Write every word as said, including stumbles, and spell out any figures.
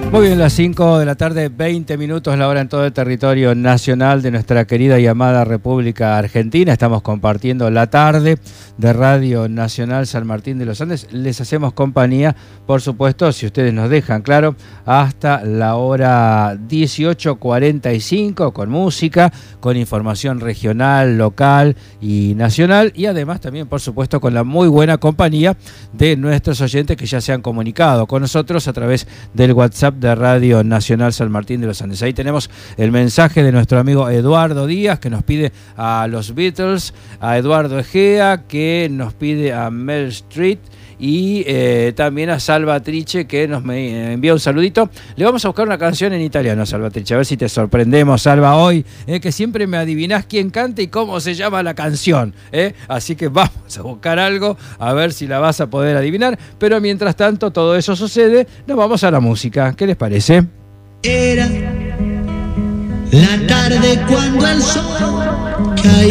Muy bien, las cinco de la tarde, veinte minutos, la hora en todo el territorio nacional de nuestra querida y amada República Argentina. Estamos compartiendo la tarde de Radio Nacional San Martín de los Andes. Les hacemos compañía, por supuesto, si ustedes nos dejan, claro, hasta la hora dieciocho cuarenta y cinco, con música, con información regional, local y nacional, y además también, por supuesto, con la muy buena compañía de nuestros oyentes que ya se han comunicado con nosotros a través del WhatsApp de Radio Nacional San Martín de los Andes. Ahí tenemos el mensaje de nuestro amigo Eduardo Díaz, que nos pide a los Beatles, a Eduardo Egea, que nos pide a Mel Street, y eh, también a Salvatrice, que nos me envía un saludito. Le vamos a buscar una canción en italiano, Salvatrice, a ver si te sorprendemos, Salva, hoy, eh, que siempre me adivinás quién canta y cómo se llama la canción, eh. Así que vamos a buscar algo, a ver si la vas a poder adivinar, pero mientras tanto todo eso sucede, nos vamos a la música. ¿Qué les parece? Era la tarde cuando el sol caía.